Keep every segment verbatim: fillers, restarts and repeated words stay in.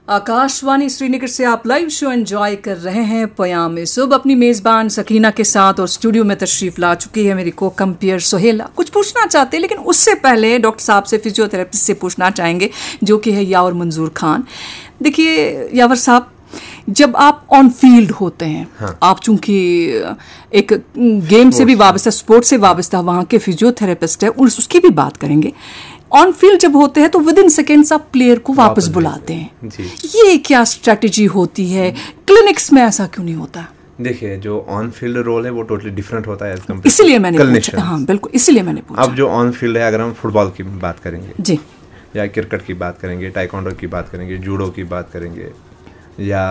आकाशवाणी श्रीनगर से आप live show enjoy कर रहे हैं पयाम सुबह अपनी मेज़बान सकीना के साथ, और स्टूडियो में तशरीफ ला चुकी है मेरी को कंपेयर सोहेला। कुछ पूछना चाहते हैं लेकिन उससे पहले डॉक्टर साहब से, फिजियोथेरेपिस्ट से पूछना चाहेंगे जो कि है यावर मंजूर खान। देखिए यावर साहब, जब आप ऑन फील्ड होते हैं, हाँ। आप चूंकि एक गेम से भी वाबस्ता, स्पोर्ट से वाबस्ता वहाँ के फिजियोथेरेपिस्ट है, उसकी भी बात करेंगे। ऑन फील्ड जब होते हैं तो विद इन सेकेंड्स आप प्लेयर को वापस, वापस बुलाते हैं, ये क्या स्ट्रेटेजी होती है? क्लिनिक्स में ऐसा क्यों नहीं होता? देखिए, जो ऑन फील्ड रोल है वो टोटली डिफरेंट होता है, इसलिए मैंने पूछा। हाँ बिल्कुल, इसलिए मैंने पूछा। अब जो ऑन फील्ड है, अगर हम फुटबॉल की बात करेंगे जी, या क्रिकेट की बात करेंगे, टाइकोंडो की बात करेंगे, जूडो की बात करेंगे, या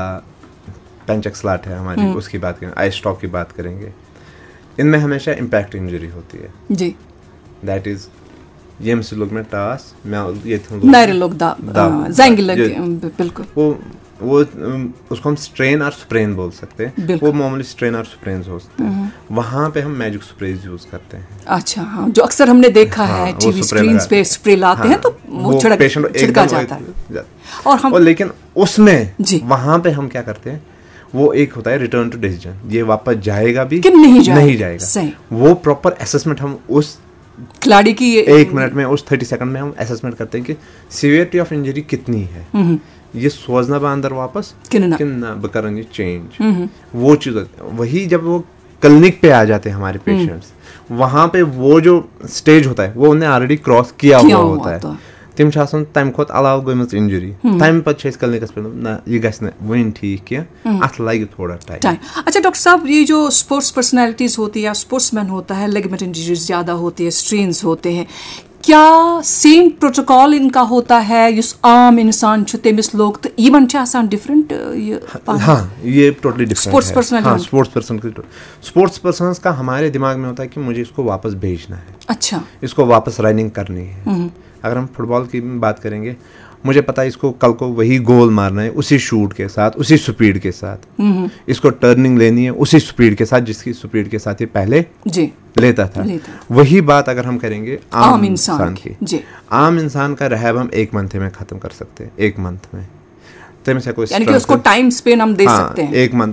पेंचेक्सलाट है हमारी, उसकी बात करेंगे, आइस स्टॉक की बात करेंगे, इनमें हमेशा इम्पैक्ट इंजरी होती है जी। दैट इज ये मिस लोग में टास मैं ये नायरे लोग दा जाएंगे लगे, बिल्कुल वो वो उसको हम स्ट्रेन और स्प्रेन बोल सकते हैं। वो मामूली स्ट्रेन और स्प्रेन होते हैं, वहाँ पे हम मैजिक स्प्रेज यूज करते हैं। अच्छा, हाँ, जो अक्सर हमने देखा हाँ, है टीवी स्क्रीन पे स्प्रे लाते हाँ, हैं तो वो छिड़क छिड़का जाता है। और हम और लेकिन उसमें वहाँ पे हम क्या करते हैं, वो एक होता है रिटर्न टू डिसीजन, ये वापस जाएगा भी कि नहीं जाएगा, नहीं जाएगा। वो प्रॉपर असेसमेंट हम उस खिलाड़ी की एक मिनट में, उस तीस सेकंड में हम असेसमेंट करते हैं कि सीवियरिटी ऑफ इंजरी कितनी है, ये सोचना बा अंदर वापस कितना करेंगे चेंज। वो चीज, वही जब वो क्लिनिक पे आ जाते हैं हमारे पेशेंट्स, वहां पे वो जो स्टेज होता है वो उन्हें ऑलरेडी क्रॉस किया हुआ होता है। तम तम खुद अलाव गई इंजरी, तम पे क्लिनिकस पे ना यह गि वन ठीक क्या, अत लगे थोड़ा टाइम। अच्छा डॉक्टर साहब, ये जो स्पोर्ट्स पर्सनैलिटीज होती है या स्पोर्ट्समैन होता है, लेगमेंट इंजरीज ज़्यादा होती है, स्ट्रेन्स होते हैं, क्या सेम प्रोटोकॉल इनका होता है युस आम इंसान तमिस लोग तो इवन आसान डिफरेंट? हाँ, ये टोटली डिफरेंट स्पोर्ट्स पर्सन। हाँ, स्पोर्ट्स पर्सन स्पोर्ट्स पर्सन का हमारे दिमाग में होता है कि मुझे इसको वापस भेजना है, अच्छा, इसको वापस रनिंग करनी है। अगर हम फुटबॉल की बात करेंगे, मुझे पता है इसको कल को वही गोल मारना है उसी शूट के साथ, उसी स्पीड के साथ, इसको टर्निंग लेनी है उसी स्पीड के साथ जिसकी स्पीड के साथ ये पहले जी लेता था। लेता। वही बात अगर हम करेंगे आम, आम इंसान की, जी। आम इंसान का रहब हम एक मंथ में खत्म कर सकते हैं, एक मंथ में, तो कोई यानी कि उसको टाइम स्पेन हम दे हाँ, सकते हैं एक मंथ